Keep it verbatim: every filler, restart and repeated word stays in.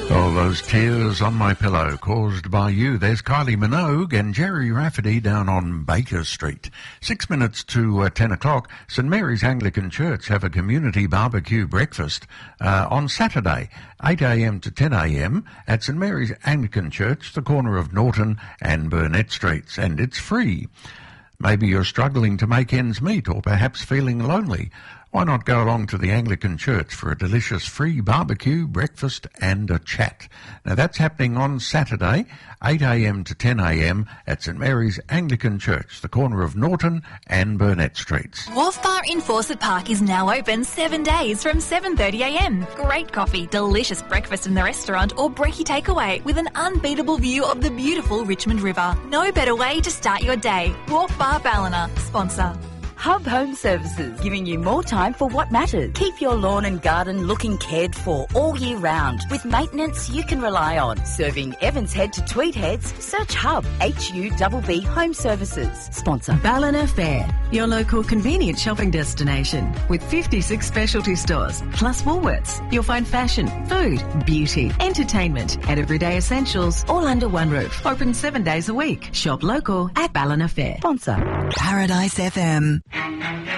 Oh, those tears on my pillow caused by you. There's Kylie Minogue and Jerry Rafferty down on Baker Street. Six minutes to uh, ten o'clock, St Mary's Anglican Church have a community barbecue breakfast uh, on Saturday, eight a.m. to ten a.m. at St Mary's Anglican Church, the corner of Norton and Burnett Streets, and it's free. Maybe you're struggling to make ends meet or perhaps feeling lonely. Why not go along to the Anglican Church for a delicious free barbecue, breakfast and a chat? Now that's happening on Saturday, eight a.m. to ten a.m. at St Mary's Anglican Church, the corner of Norton and Burnett Streets. Wharf Bar in Fawcett Park is now open seven days from seven thirty a.m. Great coffee, delicious breakfast in the restaurant or brekkie takeaway with an unbeatable view of the beautiful Richmond River. No better way to start your day. Wharf Bar Ballina, sponsor. Hub Home Services, giving you more time for what matters. Keep your lawn and garden looking cared for all year round with maintenance you can rely on. Serving Evans Head to Tweed Heads, search Hub, H U B B Home Services. Sponsor. Ballina Fair, your local convenient shopping destination with fifty-six specialty stores, plus Woolworths. You'll find fashion, food, beauty, entertainment and everyday essentials all under one roof. Open seven days a week. Shop local at Ballina Fair. Sponsor. Paradise F M.